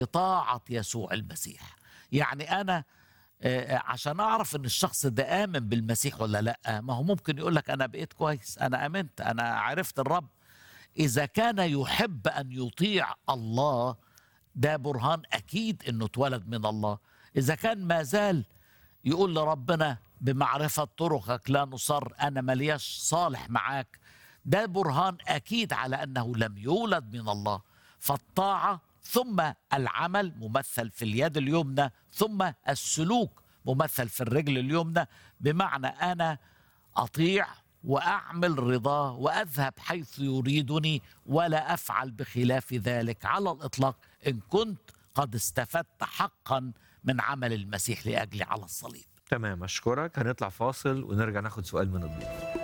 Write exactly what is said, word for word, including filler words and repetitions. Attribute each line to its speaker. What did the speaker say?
Speaker 1: بطاعة يسوع المسيح. يعني أنا آه، عشان أعرف إن الشخص ده آمن بالمسيح ولا لأ، ما هو ممكن يقول لك أنا بقيت كويس، أنا آمنت، أنا عرفت الرب. إذا كان يحب أن يطيع الله، ده برهان أكيد إنه اتولد من الله. إذا كان ما زال يقول لربنا بمعرفة طرقك لا نصر، أنا ملياش صالح معاك، ده برهان أكيد على أنه لم يولد من الله. فالطاعة ثم العمل ممثل في اليد اليمنى، ثم السلوك ممثل في الرجل اليمنى. بمعنى أنا أطيع وأعمل رضاه وأذهب حيث يريدني ولا أفعل بخلاف ذلك على الإطلاق، إن كنت قد استفدت حقا من عمل المسيح لأجلي على الصليب.
Speaker 2: تمام، أشكرك. هنطلع فاصل ونرجع ناخد سؤال من الضيوف.